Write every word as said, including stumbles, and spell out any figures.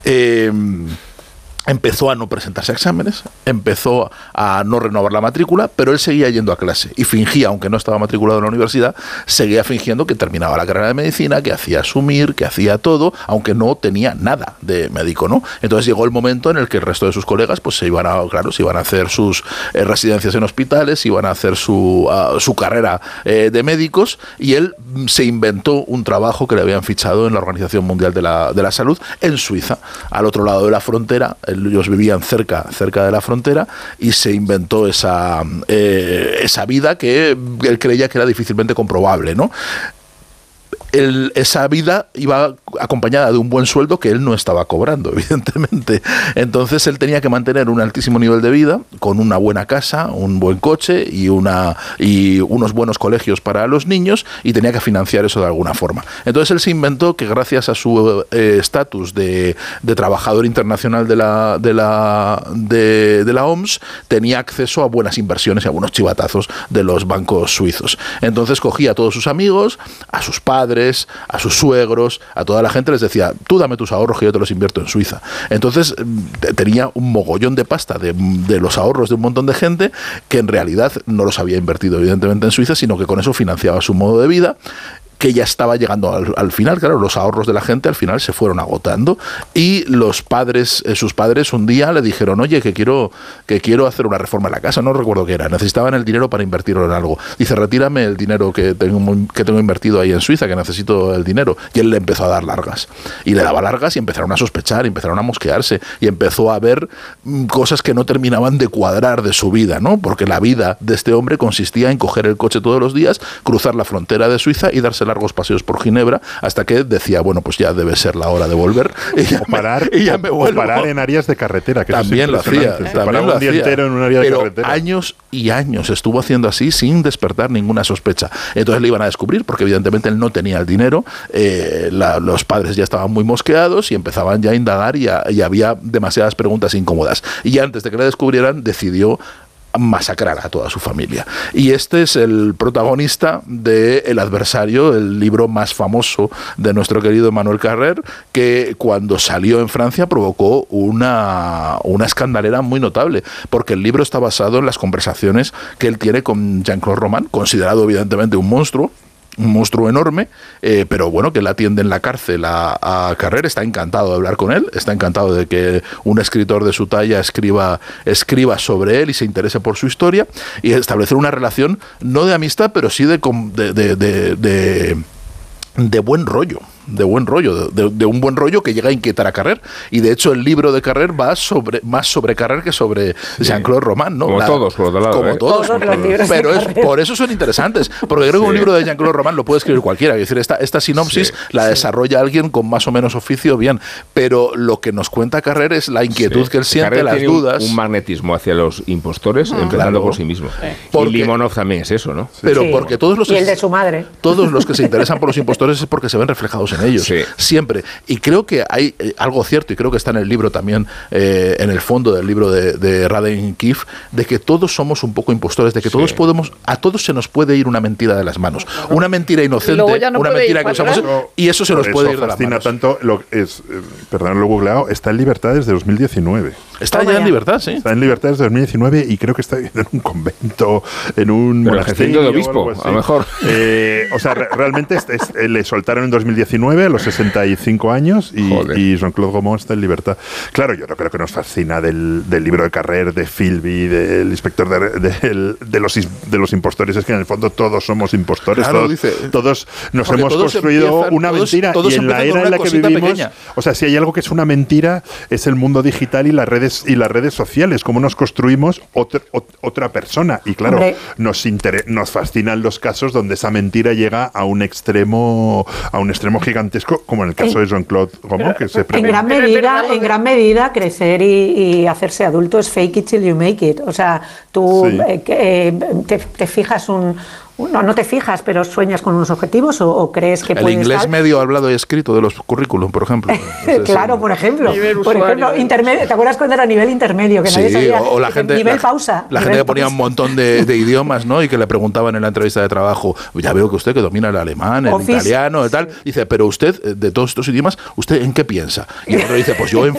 Eh, Empezó a no presentarse a exámenes, empezó a no renovar la matrícula, pero él seguía yendo a clase y fingía, aunque no estaba matriculado en la universidad, seguía fingiendo que terminaba la carrera de medicina, que hacía asumir, que hacía todo, aunque no tenía nada de médico, ¿no? Entonces llegó el momento en el que el resto de sus colegas pues se iban a, claro, se iban a hacer sus eh, residencias en hospitales, iban a hacer su, uh, su carrera eh, de médicos, y él se inventó un trabajo que le habían fichado en la Organización Mundial de la, de la Salud en Suiza, al otro lado de la frontera. Ellos vivían cerca, cerca de la frontera, y se inventó esa, eh, esa vida que él creía que era difícilmente comprobable, ¿no? El, esa vida iba acompañada de un buen sueldo que él no estaba cobrando, evidentemente. Entonces él tenía que mantener un altísimo nivel de vida, con una buena casa, un buen coche y, una, y unos buenos colegios para los niños, y tenía que financiar eso de alguna forma. Entonces él se inventó que gracias a su estatus eh, de, de trabajador internacional de la, de, la, de, de la O M S, tenía acceso a buenas inversiones y a buenos chivatazos de los bancos suizos. Entonces cogía a todos sus amigos, a sus padres, a sus suegros, a toda la gente, les decía: tú dame tus ahorros que yo te los invierto en Suiza. Entonces tenía un mogollón de pasta de, de los ahorros de un montón de gente que en realidad no los había invertido evidentemente en Suiza, sino que con eso financiaba su modo de vida, que ya estaba llegando al, al final. Claro, los ahorros de la gente al final se fueron agotando, y los padres, eh, sus padres un día le dijeron: oye, que quiero, que quiero hacer una reforma en la casa, no recuerdo qué era, necesitaban el dinero para invertirlo en algo. Dice: retírame el dinero que tengo, que tengo invertido ahí en Suiza, que necesito el dinero. Y él le empezó a dar largas, y le daba largas, y empezaron a sospechar, y empezaron a mosquearse, y empezó a ver mm, cosas que no terminaban de cuadrar de su vida, ¿no? Porque la vida de este hombre consistía en coger el coche todos los días, cruzar la frontera de Suiza y darse largos paseos por Ginebra, hasta que decía: bueno, pues ya debe ser la hora de volver, y ya, o parar, me, y ya me vuelvo. O parar en áreas de carretera, que también lo hacía, ¿eh? también lo un día hacía, entero en un área pero de carretera. Años y años estuvo haciendo así sin despertar ninguna sospecha. Entonces le iban a descubrir, porque evidentemente él no tenía el dinero, eh, la, los padres ya estaban muy mosqueados y empezaban ya a indagar, y, a, y había demasiadas preguntas incómodas. Y antes de que le descubrieran, decidió masacrar a toda su familia. Y este es el protagonista de El adversario, el libro más famoso de nuestro querido Emmanuel Carrère, que cuando salió en Francia provocó una, una escandalera muy notable, porque el libro está basado en las conversaciones que él tiene con Jean-Claude Roman, considerado evidentemente un monstruo, un monstruo enorme, eh, pero bueno, que le atiende en la cárcel a, a Carrère. Está encantado de hablar con él, está encantado de que un escritor de su talla escriba, escriba sobre él y se interese por su historia, y establecer una relación no de amistad, pero sí de, de, de, de, de, de buen rollo. de buen rollo, de, de un buen rollo que llega a inquietar a Carrère. Y de hecho el libro de Carrère va sobre más sobre Carrère que sobre sí. Jean-Claude Roman, ¿no? Como La, todos, por otro lado. Como ¿eh? todos. todos los libros pero de es, por eso son interesantes. Porque creo que sí. un libro de Jean-Claude Roman lo puede escribir cualquiera. Es decir, esta, esta sinopsis sí, la sí. desarrolla alguien con más o menos oficio, bien. Pero lo que nos cuenta Carrère es la inquietud sí. que él siente, Carrère las tiene dudas. Un, un magnetismo hacia los impostores, ah. empezando claro. por sí mismo. Sí. Porque, y Limonov también es eso, ¿no? Pero sí. porque todos los y el de su madre. Todos los que se interesan por los impostores es porque se ven reflejados en ellos. Sí. Siempre. Y creo que hay eh, algo cierto, y creo que está en el libro también, eh, en el fondo del libro de, de Raden Keefe, de que todos somos un poco impostores, de que sí. todos podemos, a todos se nos puede ir una mentira de las manos. Una mentira inocente, no una mentira que usamos, y eso se nos eso puede ir de las manos. Tanto, lo, es, eh, perdón, lo he googleado, está en libertad desde dos mil diecinueve. Está ya en libertad, sí. Está en libertad desde dos mil diecinueve y creo que está viviendo en un convento, en un Pero monasterio de obispo, a lo mejor. Eh, o sea, re realmente es, es, le soltaron en dos mil diecinueve a los sesenta y cinco años y, y Jean-Claude Gaumont está en libertad. Claro, yo no creo que nos fascina del, del libro de Carrère, de Philby, del inspector de, de, de, los, de los impostores, es que en el fondo todos somos impostores, claro, todos, dice, todos nos hemos todos construido empiezan, una todos, mentira todos y en la era en la que vivimos, pequeña. O sea, si hay algo que es una mentira es el mundo digital y las redes y las redes sociales, cómo nos construimos otra, otra persona. Y claro, nos, nos fascinan los casos donde esa mentira llega a un extremo a un extremo gigantesco, como en el caso de Jean-Claude Gaumont, que se en gran medida, en gran medida crecer y, y hacerse adulto es fake it till you make it. O sea, tú sí. eh, eh, te, te fijas un No, no te fijas, pero sueñas con unos objetivos o, o crees que el puedes inglés estar... medio hablado y escrito de los currículum, por ejemplo. Claro, por ejemplo. Por ejemplo, intermedio. ¿Te acuerdas cuando era nivel intermedio? Que sí, nadie sabía, o la gente, nivel la, pausa. La nivel gente que ponía pausa. un montón de, de idiomas, ¿no? Y que le preguntaban en la entrevista de trabajo, ya veo que usted que domina el alemán, el Office. italiano, y tal. Dice, pero usted, de todos estos idiomas, ¿usted en qué piensa? Y el otro dice, pues yo en,